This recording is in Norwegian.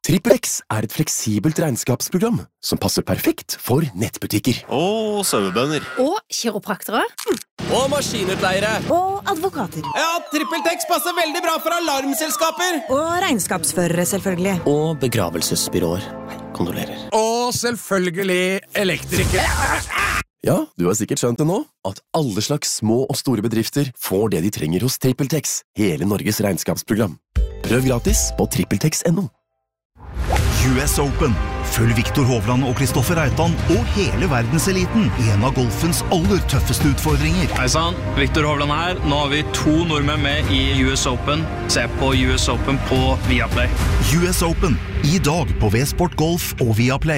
TrippelX et fleksibelt regnskapsprogram som passer perfekt for nettbutikker. Og sauebønder. Og kiropraktere. Og maskinutleiere. Og advokater. Ja, TrippelTex passer veldig bra for alarmselskaper. Og regnskapsførere, selvfølgelig. Og begravelsesbyråer. Kondolerer. Og selvfølgelig elektrikere. Ja, du har sikkert skjønt det nå, at alle slags små og store bedrifter får det de trenger hos TrippelTex, hele Norges regnskapsprogram. Prøv gratis på trippeltex.no. US Open. Følg Viktor Hovland og Kristoffer Reitan og hele verdenseliten i en av golfens aller tøffeste utfordringer. Hei sann, Viktor Hovland her. Nå har vi 2 nordmenn med i US Open. Se på US Open på Viaplay. US Open. I dag på V-Sport Golf og Viaplay.